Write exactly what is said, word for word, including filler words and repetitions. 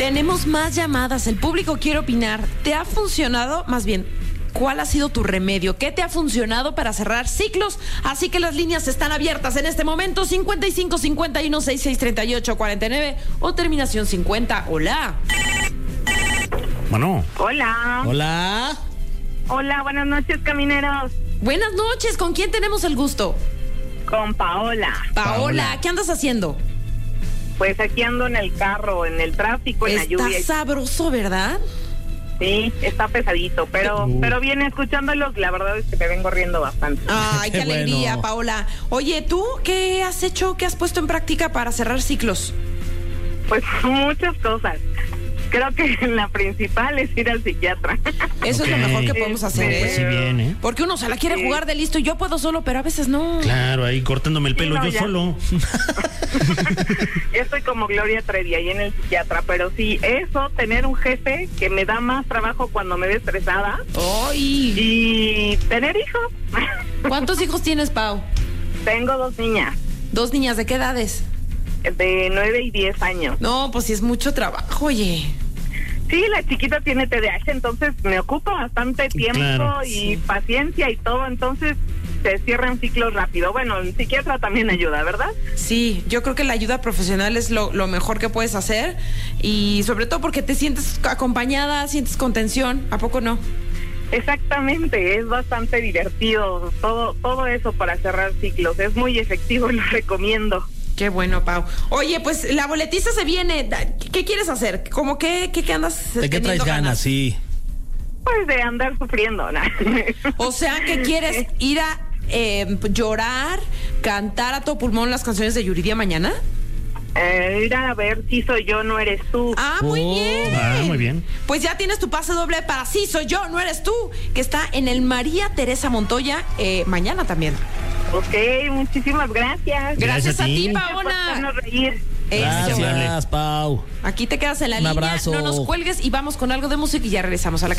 Tenemos más llamadas, el público quiere opinar. ¿Te ha funcionado? Más bien, ¿cuál ha sido tu remedio? ¿Qué te ha funcionado para cerrar ciclos? Así que las líneas están abiertas en este momento. cincuenta y cinco, cincuenta y uno, sesenta y seis, treinta y ocho, cuarenta y nueve o terminación cincuenta. Hola. Bueno. Hola. Hola. Hola, buenas noches, camineros. Buenas noches, ¿con quién tenemos el gusto? Con Paola. Paola, Paola. ¿qué andas haciendo? Pues aquí ando en el carro, en el tráfico, en la lluvia. Está sabroso, ¿verdad? Sí, está pesadito, pero Uh. pero viene escuchándolo, la verdad es que me vengo riendo bastante. Ay, qué, Qué alegría, bueno. Paola. Oye, ¿tú qué has hecho, qué has puesto en práctica para cerrar ciclos? Pues muchas cosas. Creo que la principal es ir al psiquiatra. Eso Ok. es lo mejor que podemos hacer, Pues sí ¿eh? bien, ¿eh? Porque uno se la quiere Sí. jugar de listo y yo puedo solo, pero a veces no. Claro, ahí cortándome el Sí, pelo no, yo ya. solo. Yo estoy como Gloria Trevi ahí en el psiquiatra, pero sí, eso, tener un jefe que me da más trabajo cuando me ve estresada ¡Ay! y tener hijos. ¿Cuántos hijos tienes, Pau? Tengo dos niñas Dos niñas, ¿de qué edades? de nueve y diez años. No, pues sí es mucho trabajo, oye. Sí, la chiquita tiene T D A H, entonces me ocupa bastante tiempo Claro, y sí. paciencia y todo, entonces se cierran ciclos rápido. Bueno, el psiquiatra también ayuda, ¿verdad? Sí, yo creo que la ayuda profesional es lo, lo mejor que puedes hacer y sobre todo porque te sientes acompañada, sientes contención, ¿a poco no? Exactamente, es bastante divertido todo todo eso para cerrar ciclos, es muy efectivo, lo recomiendo. Qué bueno, Pau. Oye, pues la boletiza se viene. Da- ¿Qué quieres hacer? ¿Cómo qué, qué, qué andas ¿De qué teniendo traes ganas? Sí. Pues de andar sufriendo, ¿no? O sea, que quieres ir a eh, llorar, cantar a todo pulmón las canciones de Yuridia mañana. Eh, ir a ver si soy yo, no eres tú. Ah, muy Oh, bien. ah, muy bien. Pues ya tienes tu pase doble para Sí Soy Yo, No Eres Tú, que está en el María Teresa Montoya eh, mañana también. Ok, muchísimas gracias. Gracias Gracias a a ti. ti, Por Paola. hacernos reír. Eso. Gracias, Pau. Aquí te quedas en la Un línea, abrazo. no nos cuelgues y vamos con algo de música y ya regresamos a la